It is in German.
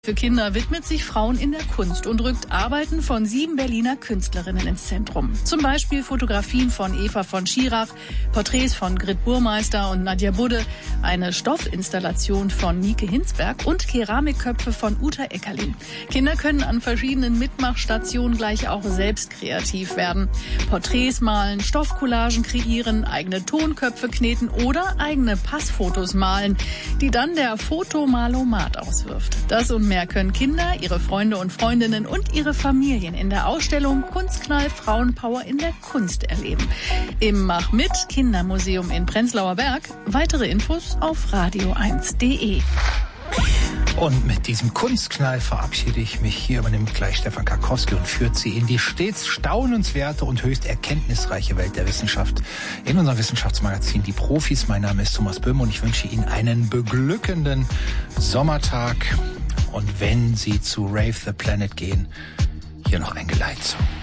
Für Kinder widmet sich Frauen in der Kunst und rückt Arbeiten von 7 Berliner Künstlerinnen ins Zentrum. Zum Beispiel Fotografien von Eva von Schirach, Porträts von Grit Burmeister und Nadja Budde, eine Stoffinstallation von Nike Hinsberg und Keramikköpfe von Uta Eckerlin. Kinder können an verschiedenen Mitmachstationen gleich auch selbst kreativ werden. Porträts malen, Stoffcollagen kreieren, eigene Tonköpfe kneten oder eigene Passfotos malen, die dann der Fotomalomat auswirft. Das und mehr können Kinder, ihre Freunde und Freundinnen und ihre Familien in der Ausstellung Kunstknall Frauenpower in der Kunst erleben. Im Mach mit Kindermuseum in Prenzlauer Berg. Weitere Infos auf radio1.de. Und mit diesem Kunstknall verabschiede ich mich. Hier übernimmt gleich Stefan Karkowski und führt Sie in die stets staunenswerte und höchst erkenntnisreiche Welt der Wissenschaft. In unserem Wissenschaftsmagazin Die Profis. Mein Name ist Thomas Böhm und ich wünsche Ihnen einen beglückenden Sommertag. Und wenn Sie zu Rave the Planet gehen, hier noch ein Geleitzug.